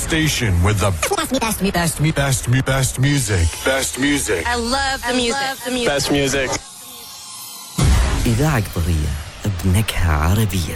station with the best music. Best music. I love the music. Best music. إذاعة قضية بنكهة عربية.